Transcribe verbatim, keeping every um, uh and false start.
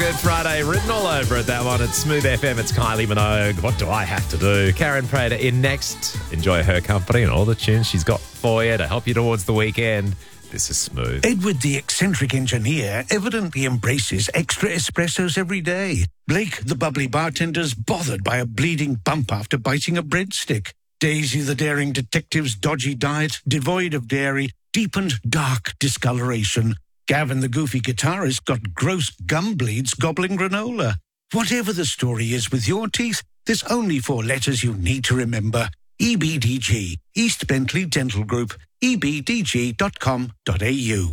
Good Friday written all over it, that one. It's Smooth F M. It's Kylie Minogue. What do I have to do? Karen Prater in next. Enjoy her company and all the tunes she's got for you to help you towards the weekend. This is Smooth. Edward, the eccentric engineer, evidently embraces extra espressos every day. Blake, the bubbly bartender's bothered by a bleeding bump after biting a breadstick. Daisy, the daring detective's dodgy diet, devoid of dairy, deepened dark discoloration. Gavin, the goofy guitarist, got gross gum bleeds gobbling granola. Whatever the story is with your teeth, there's only four letters you need to remember. E B D G, East Bentley Dental Group, e b d g dot com dot a u.